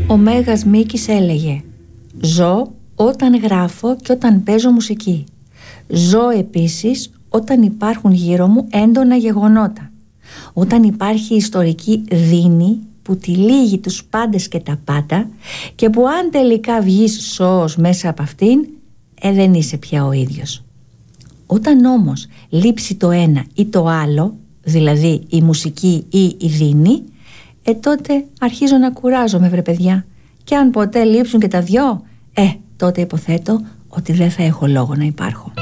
Ο Μέγας Μίκης έλεγε: «Ζω όταν γράφω και όταν παίζω μουσική. Ζω επίσης όταν υπάρχουν γύρω μου έντονα γεγονότα. Όταν υπάρχει ιστορική δίνη που τυλίγει τους πάντες και τα πάντα και που αν τελικά βγεις σώος μέσα από αυτήν, δεν είσαι πια ο ίδιος. Όταν όμως λείψει το ένα ή το άλλο, δηλαδή η μουσική ή η δίνη, τότε αρχίζω να κουράζομαι, βρε παιδιά. Και αν ποτέ λείψουν και τα δυο, τότε υποθέτω ότι δεν θα έχω λόγο να υπάρχω».